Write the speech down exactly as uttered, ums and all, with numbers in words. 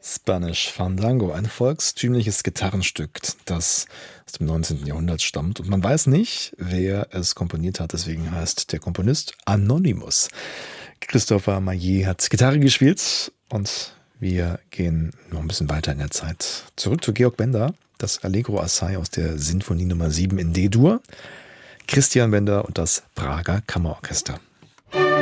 Spanish Fandango, ein volkstümliches Gitarrenstück, das aus dem neunzehnten Jahrhundert stammt. Und man weiß nicht, wer es komponiert hat. Deswegen heißt der Komponist Anonymous. Christopher Maillet hat Gitarre gespielt und wir gehen noch ein bisschen weiter in der Zeit. Zurück zu Georg Benda, das Allegro Assai aus der Sinfonie Nummer sieben in D-Dur. Christian Benda und das Prager Kammerorchester.